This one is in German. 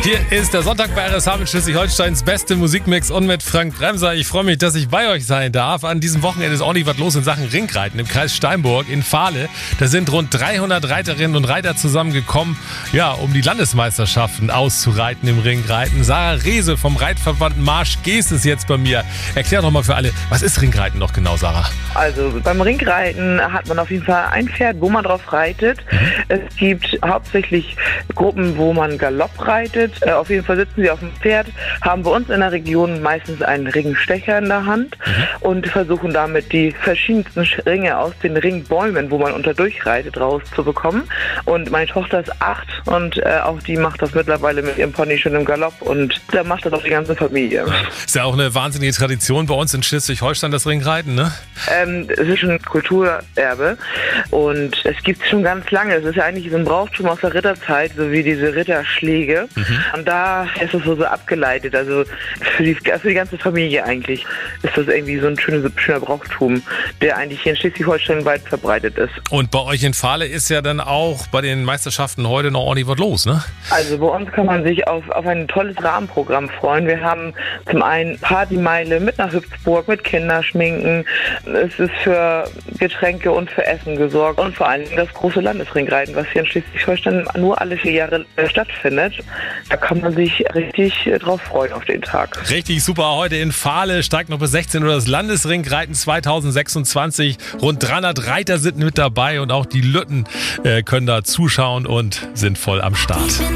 Hier ist der Sonntag bei RSH mit Schleswig-Holsteins beste Musikmix und mit Frank Bremser. Ich freue mich, dass ich bei euch sein darf. An diesem Wochenende ist ordentlich was los in Sachen Ringreiten im Kreis Steinburg in Fahle. Da sind rund 300 Reiterinnen und Reiter zusammengekommen, um die Landesmeisterschaften auszureiten im Ringreiten. Sarah Rehse vom Reitverband Marsch Geest ist jetzt bei mir. Erklär doch mal für alle, was ist Ringreiten noch genau, Sarah? Also beim Ringreiten hat man auf jeden Fall ein Pferd, wo man drauf reitet. Es gibt hauptsächlich Gruppen, wo man Galopp reitet. Auf jeden Fall sitzen sie auf dem Pferd, haben bei uns in der Region meistens einen Ringstecher in der Hand und versuchen damit die verschiedensten Ringe aus den Ringbäumen, wo man unterdurch reitet, rauszubekommen. Und meine Tochter ist 8 und auch die macht das mittlerweile mit ihrem Pony schon im Galopp und da macht das auch die ganze Familie. Ist ja auch eine wahnsinnige Tradition bei uns in Schleswig-Holstein, das Ringreiten, ne? Es ist schon ein Kulturerbe und es gibt es schon ganz lange. Es ist ja eigentlich so ein Brauchtum aus der Ritterzeit, so wie diese Ritterschläge. Und da ist es so abgeleitet. Also für die ganze Familie eigentlich ist das irgendwie so ein schöner Brauchtum, der eigentlich hier in Schleswig-Holstein weit verbreitet ist. Und bei euch in Fahle ist ja dann auch bei den Meisterschaften heute noch ordentlich was los, ne? Also bei uns kann man sich auf ein tolles Rahmenprogramm freuen. Wir haben zum einen Partymeile mit einer Hüpfburg, mit Kinderschminken. Es ist für Getränke und für Essen gesorgt und vor allem das große Landesringreiten, was hier in Schleswig-Holstein nur alle 4 Jahre stattfindet. Da kann man sich richtig drauf freuen auf den Tag. Richtig super. Heute in Fahle steigt noch bis 16 Uhr das Landesringreiten 2026. Rund 300 Reiter sind mit dabei und auch die Lütten können da zuschauen und sind voll am Start.